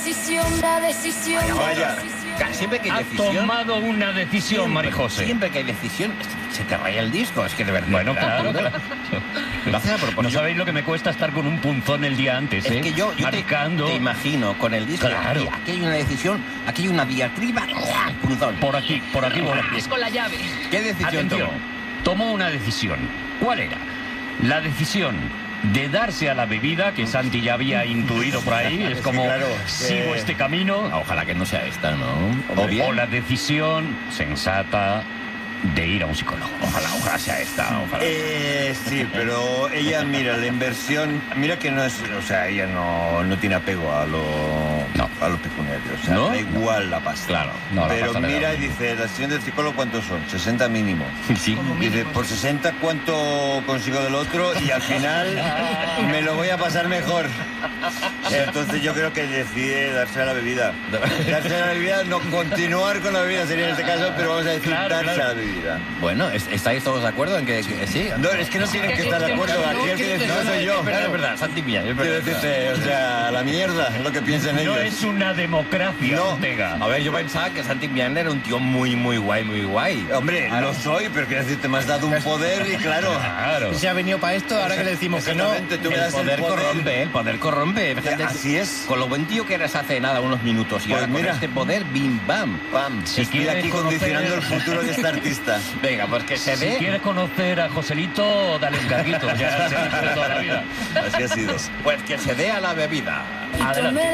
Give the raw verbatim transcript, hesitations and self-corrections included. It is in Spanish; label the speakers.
Speaker 1: decisión, una decisión.
Speaker 2: Vaya, siempre que hay
Speaker 3: Ha
Speaker 2: decisión...
Speaker 3: tomado una decisión,
Speaker 2: siempre,
Speaker 3: Marijose.
Speaker 2: Siempre que hay decisión, se te raya el disco, es que de verdad...
Speaker 3: Bueno, claro,
Speaker 2: ¿no?
Speaker 3: claro.
Speaker 2: Lo hace a propósito.
Speaker 3: No sabéis lo que me cuesta estar con un punzón el día antes, ¿eh?
Speaker 2: Es que yo, yo te,
Speaker 3: marcando
Speaker 2: te imagino con el disco.
Speaker 3: Claro.
Speaker 2: Aquí, aquí hay una decisión, aquí hay una diatriba, punzón.
Speaker 3: por aquí, por aquí voy.
Speaker 4: Con la llave.
Speaker 2: ¿Qué decisión
Speaker 3: Atención,
Speaker 2: tomó?
Speaker 3: tomó una decisión. ¿Cuál era? La decisión de darse a la bebida, que Santi ya había intuido por ahí, es
Speaker 2: Sí,
Speaker 3: como,
Speaker 2: claro,
Speaker 3: sigo
Speaker 2: que-
Speaker 3: este camino,
Speaker 2: Ojalá que no sea esta, ¿no?
Speaker 3: o,
Speaker 2: O bien,
Speaker 3: o la decisión sensata de ir a un psicólogo.
Speaker 2: ojalá, ojalá sea esta, ojalá.
Speaker 5: Eh, sí, pero ella, mira, la inversión, mira que no es, o sea, ella no, no tiene apego a lo,
Speaker 2: No.
Speaker 5: a lo pecuniario, o sea,
Speaker 2: ¿No?
Speaker 5: da igual la pasta.
Speaker 2: Claro, no, la
Speaker 5: pero
Speaker 2: pasta le da
Speaker 5: mira y
Speaker 2: igual.
Speaker 5: dice, la sesión del psicólogo, ¿cuántos son? sesenta mínimo.
Speaker 2: Sí.
Speaker 5: Dice, por sesenta, ¿cuánto consigo del otro? Y al final me lo voy a pasar mejor. Entonces yo creo que decide darse a la bebida. Darse a la bebida, no continuar con la bebida sería en este caso, pero vamos a decir
Speaker 3: Claro,
Speaker 5: darse
Speaker 3: claro.
Speaker 5: a la bebida.
Speaker 2: Bueno, ¿es- ¿estáis todos de acuerdo en que, que sí?
Speaker 5: No, es que no tienen que estar de acuerdo, aquí el que decide
Speaker 2: No, no,
Speaker 5: soy
Speaker 2: es
Speaker 5: yo.
Speaker 2: verdad, es verdad, Santi Millán, es
Speaker 5: Quiero
Speaker 2: verdad.
Speaker 5: decirte, o sea, a la mierda, es lo que piensen ellos.
Speaker 3: No es una democracia,
Speaker 5: No.
Speaker 3: Ortega.
Speaker 2: A ver, yo pensaba que Santi Millán era un tío muy, muy guay, muy guay.
Speaker 5: Hombre, lo soy, pero quiero decirte, me has dado un poder y claro...
Speaker 3: Claro.
Speaker 6: Se ha venido para esto, ahora que le decimos que no.
Speaker 5: Exactamente, tú me
Speaker 2: El
Speaker 5: das
Speaker 2: poder,
Speaker 5: el poder.
Speaker 2: corrompe, el poder corrompe. Fíjate,
Speaker 5: Así es.
Speaker 2: Con lo buen tío que eras hace nada, unos minutos. Y
Speaker 5: Pues
Speaker 2: ahora
Speaker 5: mira.
Speaker 2: con este poder, bim, bam.
Speaker 5: Pam,
Speaker 3: Si
Speaker 5: estoy
Speaker 3: quieres
Speaker 5: aquí
Speaker 3: conocer-
Speaker 5: condicionando el futuro de este artista.
Speaker 2: Venga, pues que se
Speaker 3: Si
Speaker 2: dé.
Speaker 3: quieres conocer a Joselito, dale un carguito, ya se ha dicho de toda la vida.
Speaker 5: Así ha sido.
Speaker 2: Pues que se dé a la bebida.
Speaker 3: Adelante.